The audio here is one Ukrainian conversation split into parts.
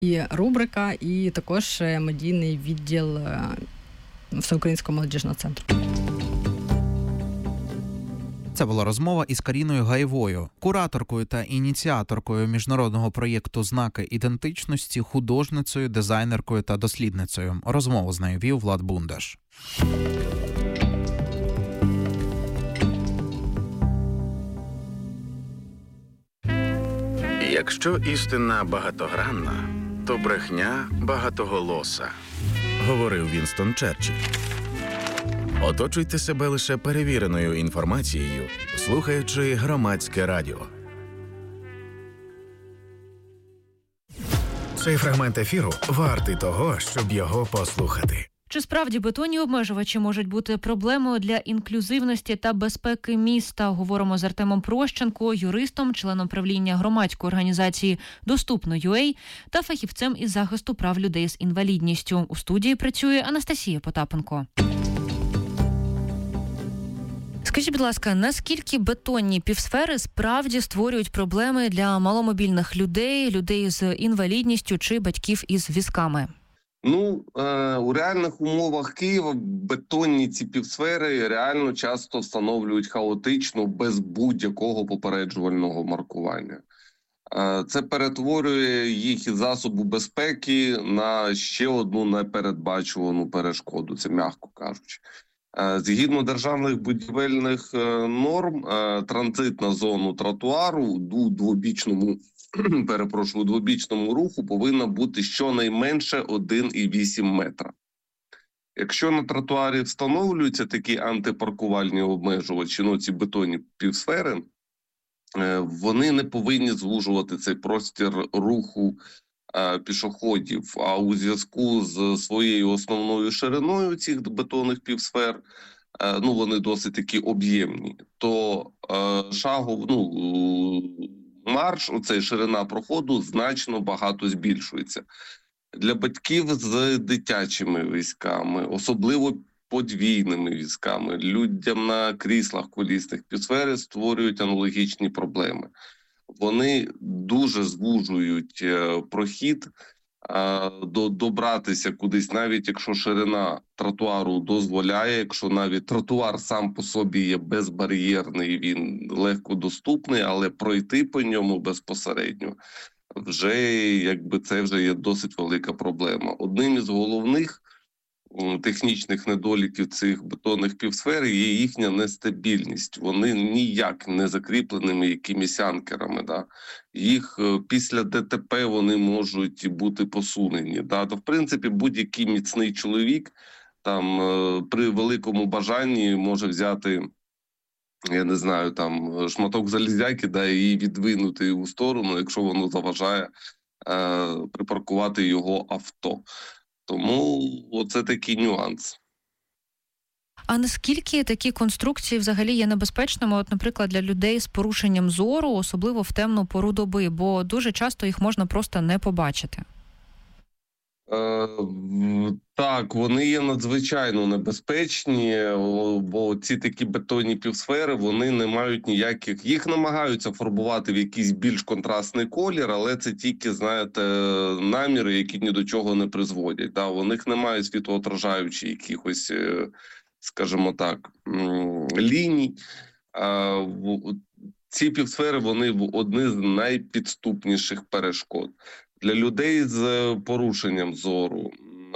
і рубрика, і також медійний відділ Всеукраїнського молодіжного центру. Це була розмова із Каріною Гаєвою, кураторкою та ініціаторкою міжнародного проєкту «Знаки ідентичності», художницею, дизайнеркою та дослідницею. Розмову з нею вів Влад Бундаш. Якщо істина багатогранна, то брехня багатоголоса, говорив Вінстон Черчилль. Оточуйте себе лише перевіреною інформацією, слухаючи Громадське радіо. Цей фрагмент ефіру вартий того, щоб його послухати. Чи справді бетонні обмежувачі можуть бути проблемою для інклюзивності та безпеки міста? Говоримо з Артемом Прощенко, юристом, членом правління громадської організації «Доступно.UA» та фахівцем із захисту прав людей з інвалідністю. У студії працює Анастасія Потапенко. Скажіть, будь ласка, наскільки бетонні півсфери справді створюють проблеми для маломобільних людей, людей з інвалідністю чи батьків із візками? У реальних умовах Києва бетонні ці півсфери реально часто встановлюють хаотично, без будь-якого попереджувального маркування. Це перетворює їх із засобу безпеки на ще одну непередбачувану перешкоду, це м'яко кажучи. Згідно державних будівельних норм, транзит на зону тротуару у двобічному руху повинна бути щонайменше 1,8 метра. Якщо на тротуарі встановлюються такі антипаркувальні обмежувачі, ці бетонні півсфери, вони не повинні звужувати цей простір руху пішоходів, а у зв'язку з своєю основною шириною цих бетонних півсфер, вони досить такі об'ємні, то марш, ширина проходу значно багато збільшується. Для батьків з дитячими візками, особливо подвійними візками, людям на кріслах колісних півсфери створюють аналогічні проблеми. Вони дуже звужують прохід, добратися кудись, навіть якщо ширина тротуару дозволяє, якщо навіть тротуар сам по собі є безбар'єрний, він легко доступний, але пройти по ньому безпосередньо це вже є досить велика проблема. Одним із головних технічних недоліків цих бетонних півсфер є їхня нестабільність. Вони ніяк не закріпленими якимись анкерами. Їх після ДТП вони можуть бути посунені. То, в принципі, будь-який міцний чоловік при великому бажанні може взяти, шматок залізяки і відвинути у сторону, якщо воно заважає припаркувати його авто. Тому оце такий нюанс. А наскільки такі конструкції взагалі є небезпечними, наприклад, для людей з порушенням зору, особливо в темну пору доби, бо дуже часто їх можна просто не побачити? Так, вони є надзвичайно небезпечні, бо ці такі бетонні півсфери, вони не мають ніяких... Їх намагаються фарбувати в якийсь більш контрастний колір, але це тільки, наміри, які ні до чого не призводять. У них немає світлоотражаючих якихось, скажімо так, ліній. Ці півсфери, вони одні з найпідступніших перешкод. Для людей з порушенням зору,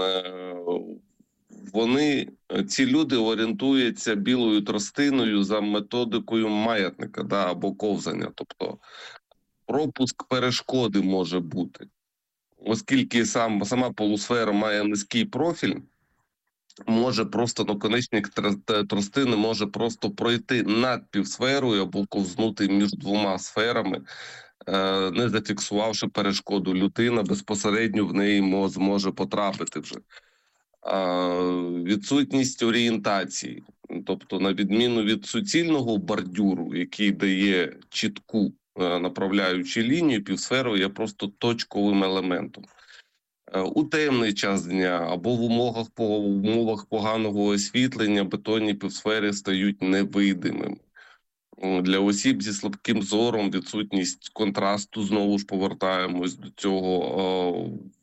ці люди орієнтуються білою тростиною за методикою маятника або ковзання. Тобто пропуск перешкоди може бути. Оскільки сама полусфера має низький профіль, може просто наконечник тростини може просто пройти над півсферою або ковзнути між двома сферами, не зафіксувавши перешкоду. Людина безпосередньо в неї зможе потрапити вже. Відсутність орієнтації, тобто на відміну від суцільного бордюру, який дає чітку направляючу лінію, півсфера є просто точковим елементом. У темний час дня або в умовах поганого освітлення бетонні півсфери стають невидимими. Для осіб зі слабким зором відсутність контрасту, знову ж повертаємось до цього,